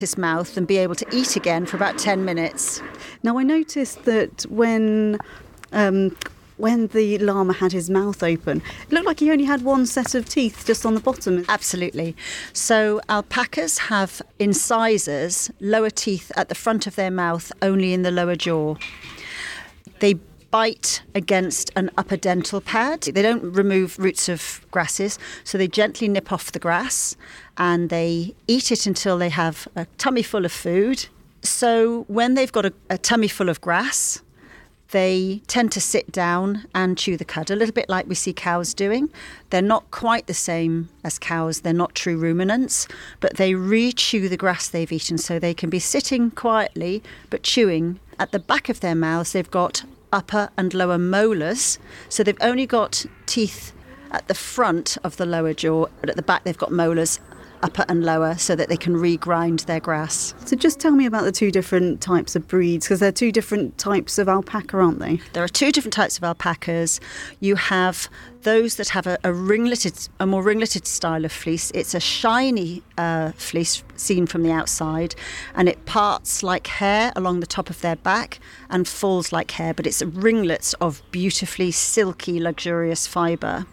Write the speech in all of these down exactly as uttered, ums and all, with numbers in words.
his mouth and be able to eat again for about ten minutes. Now, I noticed that when um, when the llama had his mouth open, it looked like he only had one set of teeth just on the bottom. Absolutely. So alpacas have incisors, lower teeth at the front of their mouth, only in the lower jaw. They bite against an upper dental pad. They don't remove roots of grasses, so they gently nip off the grass and they eat it until they have a tummy full of food. So when they've got a, a tummy full of grass, they tend to sit down and chew the cud, a little bit like we see cows doing. They're not quite the same as cows. They're not true ruminants, but they re-chew the grass they've eaten, so they can be sitting quietly but chewing. At the back of their mouths, they've got upper and lower molars, so they've only got teeth at the front of the lower jaw, but at the back they've got molars upper and lower so that they can regrind their grass. So just tell me about the two different types of breeds, because they're two different types of alpaca, aren't they? There are two different types of alpacas. You have those that have a, a ringleted, a more ringleted style of fleece. It's a shiny uh, fleece seen from the outside, and it parts like hair along the top of their back and falls like hair, but it's ringlets of beautifully silky, luxurious fibre.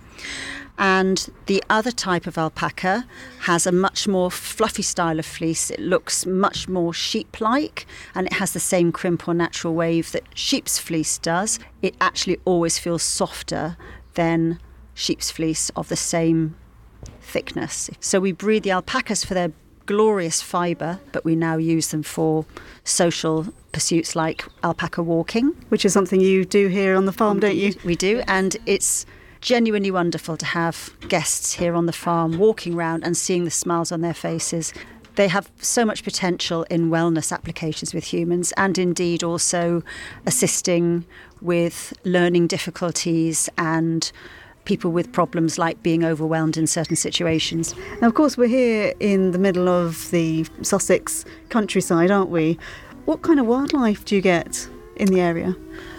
And the other type of alpaca has a much more fluffy style of fleece. It looks much more sheep-like, and it has the same crimp or natural wave that sheep's fleece does. It actually always feels softer than sheep's fleece of the same thickness. So we breed the alpacas for their glorious fibre, but we now use them for social pursuits like alpaca walking. Which is something you do here on the farm, don't you? We do, and it's genuinely wonderful to have guests here on the farm walking around and seeing the smiles on their faces. They have so much potential in wellness applications with humans, and indeed also assisting with learning difficulties and people with problems like being overwhelmed in certain situations. Now, of course, we're here in the middle of the Sussex countryside, aren't we? What kind of wildlife do you get in the area?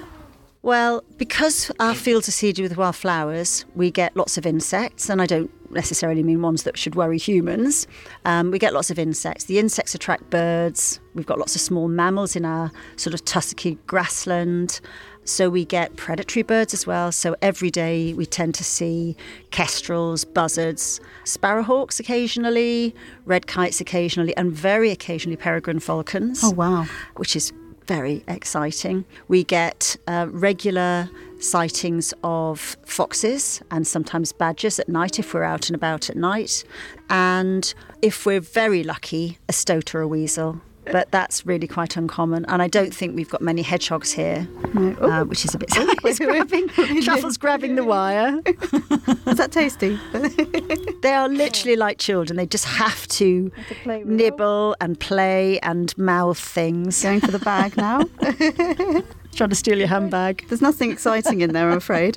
Well, because our fields are seeded with wildflowers, we get lots of insects, and I don't necessarily mean ones that should worry humans. Um, we get lots of insects. The insects attract birds. We've got lots of small mammals in our sort of tussocky grassland. So we get predatory birds as well. So every day we tend to see kestrels, buzzards, sparrowhawks occasionally, red kites occasionally, and very occasionally peregrine falcons. Oh, wow. Which is very exciting. We get uh, regular sightings of foxes and sometimes badgers at night if we're out and about at night. And if we're very lucky, a stoat or a weasel. But that's really quite uncommon. And I don't think we've got many hedgehogs here, no. uh, which is a bit... He's grabbing, Truffle's grabbing the wire. Is that tasty? They are literally like children. They just have to, to nibble and play and mouth things. Going for the bag now? Trying to steal your handbag. There's nothing exciting in there, I'm afraid.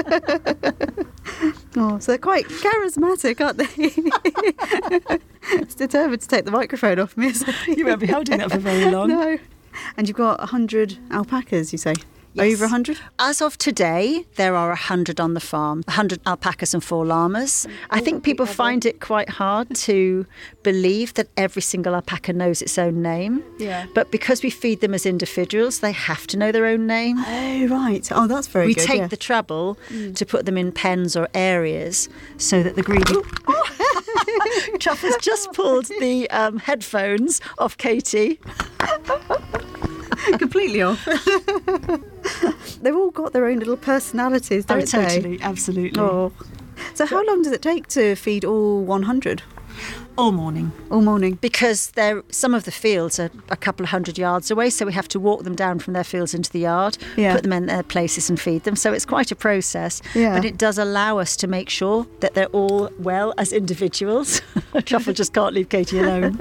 Oh, so they're quite charismatic, aren't they? It's determined to take the microphone off me. You won't be holding that for very long. No. And you've got one hundred alpacas, you say? Yes. Over one hundred? As of today, there are one hundred on the farm, one hundred alpacas and four llamas. I think people find it quite hard to believe that every single alpaca knows its own name. Yeah. But because we feed them as individuals, they have to know their own name. Oh, right. Oh, that's very we good. We take yeah. the trouble mm. to put them in pens or areas so that the greedy... Truffle's just pulled the um, headphones off Katie. Completely off. They've all got their own little personalities, don't oh, totally, they? Absolutely. Oh. So how long does it take to feed all one hundred? All morning. All morning. Because they're, some of the fields are a couple of hundred yards away, so we have to walk them down from their fields into the yard, yeah. put them in their places and feed them. So it's quite a process. Yeah. But it does allow us to make sure that they're all well as individuals. Truffle just can't leave Katie alone.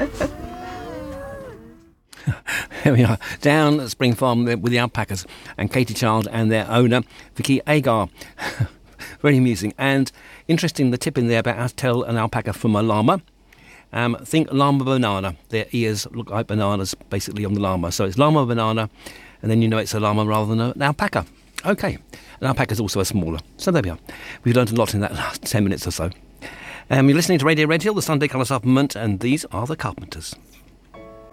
Here we are, down at Spring Farm with the alpacas and Katie Child and their owner, Vicky Agar. Very amusing. And interesting, the tip in there about how to tell an alpaca from a llama. Um, think llama banana. Their ears look like bananas, basically, on the llama. So it's llama banana, and then you know it's a llama rather than an alpaca. Okay. An alpaca is also a smaller. So there we are. We've learned a lot in that last ten minutes or so. Um, you're listening to Radio Red Hill, the Sunday Colour Supplement, and these are the Carpenters.